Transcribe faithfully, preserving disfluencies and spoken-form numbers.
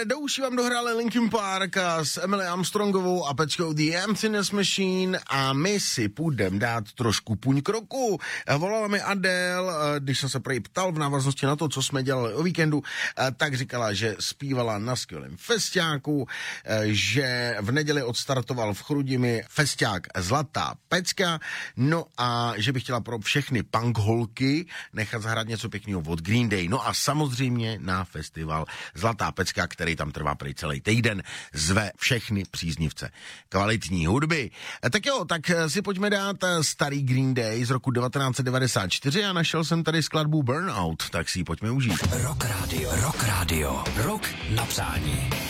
Do uší vám dohráli Linkin Park s Emily Armstrongovou a Peckou The Emptiness Machine a my si půjdem dát trošku půň kroku. Volala mi Adele, když jsem se prej ptal v návaznosti na to, co jsme dělali o víkendu, tak říkala, že zpívala na skvělém festiáku, že v neděli odstartoval v Chrudimi festiák Zlatá Pecka, no a že by chtěla pro všechny punkholky nechat zahrát něco pěkného od Green Day. No a samozřejmě na festival Zlatá Pecka, který tam trvá prý celý týden, zve všechny příznivce kvalitní hudby. Tak jo, tak si pojďme dát starý Green Day z roku devatenáct set devadesát čtyři a našel jsem tady skladbu Burnout, tak si ji pojďme užít. Rock Radio, Rock Radio, rok na přání.